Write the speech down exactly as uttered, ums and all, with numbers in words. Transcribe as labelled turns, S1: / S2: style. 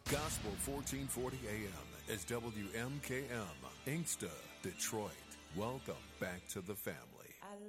S1: Gospel fourteen forty A M is W M K M, Inkster, Detroit. Welcome back to the family.